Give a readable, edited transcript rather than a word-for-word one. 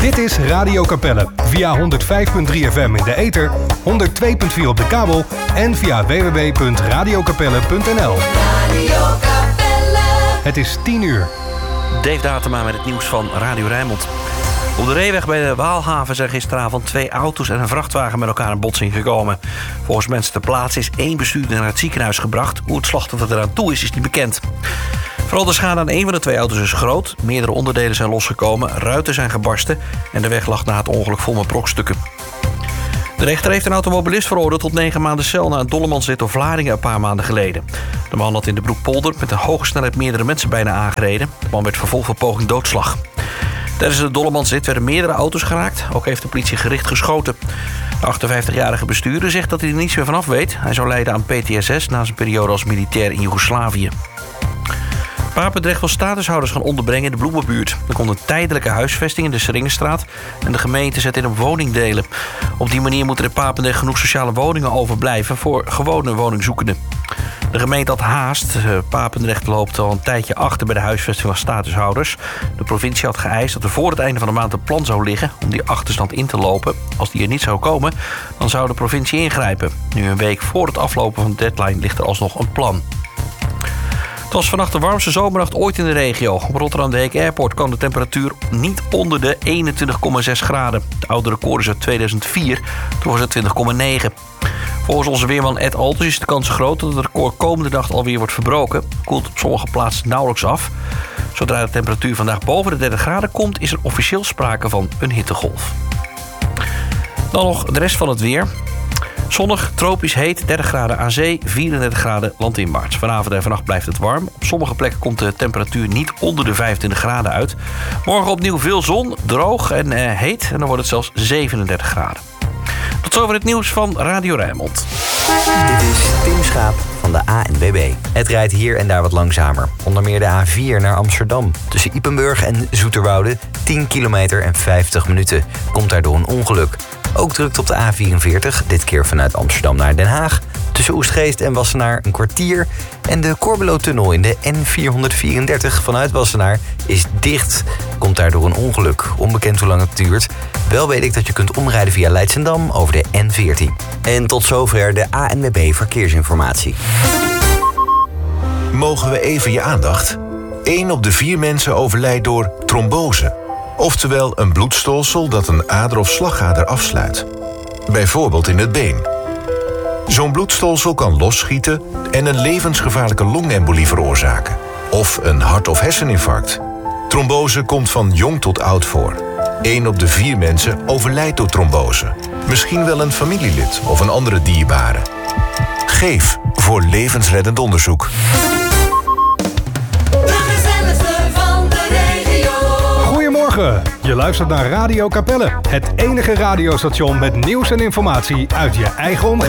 Dit is Radio Capelle. Via 105.3 FM in de ether, 102.4 op de kabel en via www.radiocapelle.nl. Radio Capelle. Het is 10 uur. Dave Datema met het nieuws van Radio Rijnmond. Op de Reeweg bij de Waalhaven zijn gisteravond 2 auto's en een vrachtwagen met elkaar in botsing gekomen. Volgens mensen ter plaatse is 1 bestuurder naar het ziekenhuis gebracht. Hoe het slachtoffer eraan toe is niet bekend. Vooral de schade aan 1 van de 2 auto's is groot. Meerdere onderdelen zijn losgekomen, ruiten zijn gebarsten en de weg lag na het ongeluk vol met brokstukken. De rechter heeft een automobilist veroordeeld tot 9 maanden cel na een dollemansrit door Vlaardingen een paar maanden geleden. De man had in de Broekpolder met een hoge snelheid meerdere mensen bijna aangereden. De man werd vervolgd voor poging doodslag. Tijdens de dollemansrit werden meerdere auto's geraakt. Ook heeft de politie gericht geschoten. De 58-jarige bestuurder zegt dat hij er niets meer vanaf weet. Hij zou lijden aan PTSS na zijn periode als militair in Joegoslavië. Papendrecht wil statushouders gaan onderbrengen in de Bloemenbuurt. Er komt een tijdelijke huisvesting in de Seringenstraat en de gemeente zet in op woningdelen. Op die manier moeten in Papendrecht genoeg sociale woningen overblijven voor gewone woningzoekenden. De gemeente had haast. Papendrecht loopt al een tijdje achter bij de huisvesting van statushouders. De provincie had geëist dat er voor het einde van de maand een plan zou liggen om die achterstand in te lopen. Als die er niet zou komen, dan zou de provincie ingrijpen. Nu een week voor het aflopen van de deadline ligt er alsnog een plan. Het was vannacht de warmste zomernacht ooit in de regio. Op Rotterdam de Heek Airport kwam de temperatuur niet onder de 21,6 graden. De oude record is uit 2004, toen was het 20,9. Volgens onze weerman Ed Alters is de kans groot dat het record komende dag alweer wordt verbroken. Koelt op sommige plaatsen nauwelijks af. Zodra de temperatuur vandaag boven de 30 graden komt, is er officieel sprake van een hittegolf. Dan nog de rest van het weer. Zonnig, tropisch heet, 30 graden aan zee, 34 graden landinwaarts. Vanavond en vannacht blijft het warm. Op sommige plekken komt de temperatuur niet onder de 25 graden uit. Morgen opnieuw veel zon, droog en heet. En dan wordt het zelfs 37 graden. Tot zover het nieuws van Radio Rijnmond. Dit is Tim Schaap van de ANWB. Het rijdt hier en daar wat langzamer. Onder meer de A4 naar Amsterdam. Tussen Ypenburg en Zoeterwoude 10 kilometer en 50 minuten. Komt daardoor een ongeluk. Ook drukt op de A44, dit keer vanuit Amsterdam naar Den Haag. Tussen Oestgeest en Wassenaar een kwartier. En de Corbelotunnel in de N434 vanuit Wassenaar is dicht. Komt daardoor een ongeluk. Onbekend hoe lang het duurt. Wel weet ik dat je kunt omrijden via Leidschendam over de N14. En tot zover de ANWB Verkeersinformatie. Mogen we even je aandacht? 1 op de 4 mensen overlijdt door trombose. Oftewel een bloedstolsel dat een ader of slagader afsluit. Bijvoorbeeld in het been. Zo'n bloedstolsel kan losschieten en een levensgevaarlijke longembolie veroorzaken. Of een hart- of herseninfarct. Trombose komt van jong tot oud voor. 1 op de 4 mensen overlijdt door trombose. Misschien wel een familielid of een andere dierbare. Geef voor levensreddend onderzoek. Goedemorgen, je luistert naar Radio Capelle. Het enige radiostation met nieuws en informatie uit je eigen omgeving.